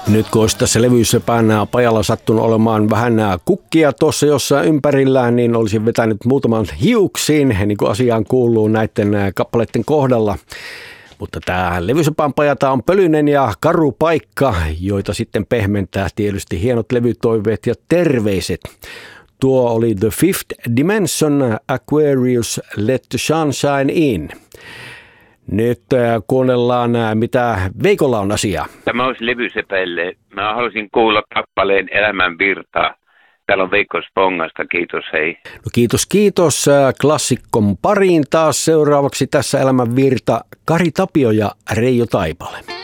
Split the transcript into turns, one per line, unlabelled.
Nyt kun olisi tässä levysepän pajalla sattunut olemaan vähän kukkia tuossa jossain ympärillään, niin olisin vetänyt muutaman hiuksiin, niin kuin asiaan kuuluu näiden kappaleiden kohdalla. Mutta tämä levysepän pajata on pölyinen ja karu paikka, joita sitten pehmentää tietysti hienot levytoiveet ja terveiset. Tuo oli The Fifth Dimension, Aquarius, Let the Sunshine In. Nyt kuunnellaan, mitä Veikolla on asiaa.
Tämä olisi levysepäille. Mä haluaisin kuulla kappaleen Elämän virtaa. Täällä on Veikko Spongasta. Kiitos, hei.
No kiitos. Klassikkon pariin taas seuraavaksi tässä Elämän virta Kari Tapio ja Reijo Taipale.